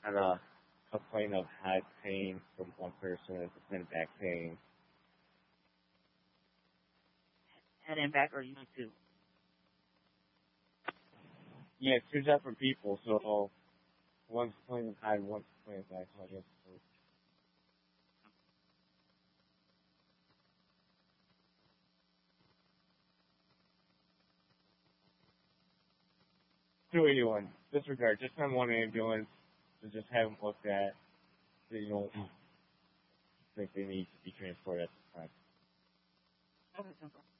had a complaint of head pain from one person and back pain. Head and back, or you too? Yeah, two different people, so one's complaining head, one's complaining back, so I guess. To anyone, disregard, just send one ambulance to just have them looked at. So you don't think they need to be transported at the time. Okay, simple.